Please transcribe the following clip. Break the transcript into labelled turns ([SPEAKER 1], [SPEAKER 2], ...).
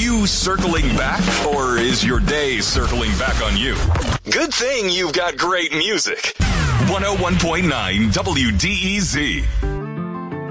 [SPEAKER 1] you circling back, or is your day circling back on you? Good thing you've got great music. 101.9 WDEZ.